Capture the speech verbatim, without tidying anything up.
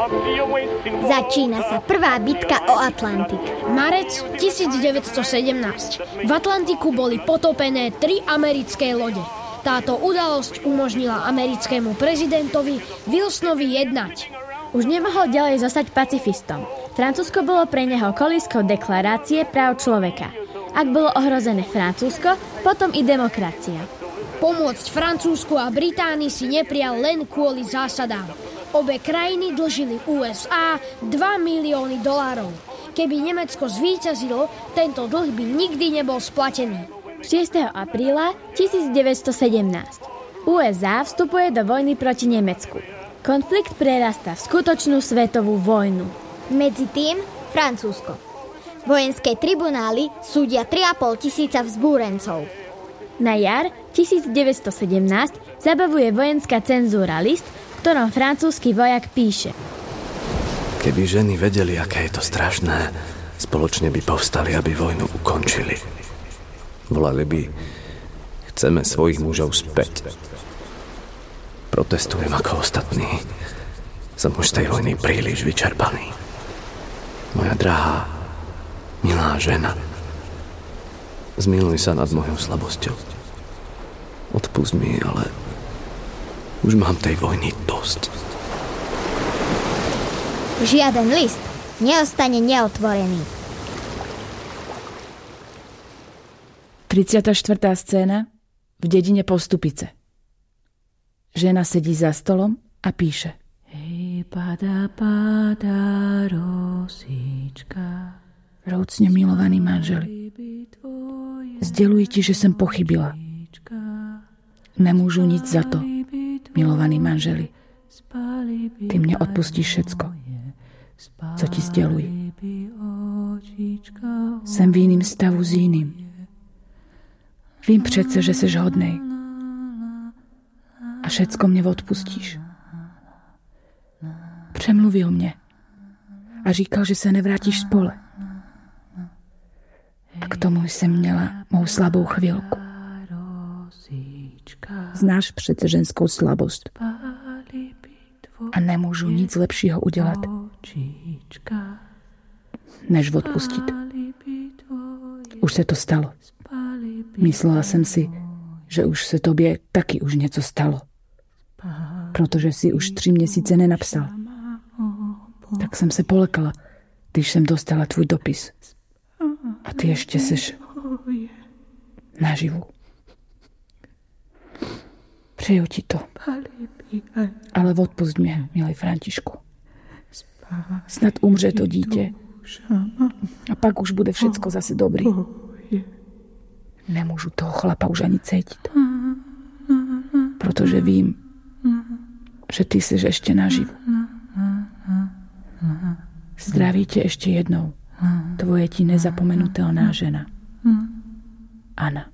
Začína sa prvá bitka o Atlantik. Marec tisícdeväťstosedemnásť. V Atlantiku boli potopené tri americké lode. Táto udalosť umožnila americkému prezidentovi Wilsonovi jednať. Už nemohol ďalej zostať pacifistom. Francúzsko bolo pre neho kolískou deklarácie práv človeka. Ak bolo ohrozené Francúzsko, potom i demokracia. Pomôcť Francúzsku a Británii si neprijal len kvôli zásadám. Obe krajiny dlžili ú es á dva milióny dolárov. Keby Nemecko zvíťazilo, tento dlh by nikdy nebol splatený. šiesteho apríla tisícdeväťstosedemnásť. ú es á vstupuje do vojny proti Nemecku. Konflikt prerastá v skutočnú svetovú vojnu. Medzi tým Francúzsko. Vojenské tribunály súdia tri a pol tisíca vzbúrencov. Na jar tisícdeväťstosedemnásť zabavuje vojenská cenzúra list, v ktorom francúzsky vojak píše: Keby ženy vedeli, aké je to strašné, spoločne by povstali, aby vojnu ukončili. Volali by: chceme svojich mužov späť. Protestujem ako ostatní. Som už z tej vojny príliš vyčerpaný. Moja drahá, milá žena, zmiluj sa nad mojou slabosťou. Odpusť mi, ale už mám tej vojny dosť. Žiaden list neostane neotvorený. tridsiata štvrtá scéna v dedine Postupice. Žena sedí za stolom a píše. Hej, pada, pada, rosička. Vrúcne milovaný manželi. Sdeluj ti, že som pochybila. Nemôžu nič za to, milovaný manželi. Ty mne odpustíš všetko, co ti sdeluj. Sem v iným stavu s iným. Vím přece, že seš hodnej. A všetko mne odpustíš. Přemluvil mne a říkal, že se nevrátíš spole. A k tomu jsem měla mou slabou chvíľku. Znáš přece ženskou slabost. A nemôžu nic lepšího udělat, než odpustit. Už se to stalo. Myslela jsem si, že už se tobě taky už něco stalo. Protože si už tři měsíce nenapsal. Tak jsem se polekala, když jsem dostala tvůj dopis. A ty ještě seš naživu. Přeju ti to. Ale odpusť mě, milý Františku. Snad umře to dítě. A pak už bude všecko zase dobrý. Nemůžu toho chlapa už ani cítit. Protože vím, že ty seš ešte naživu. Zdraví tě ještě jednou. Tvoje ti nezapomenutelná žena. Anna.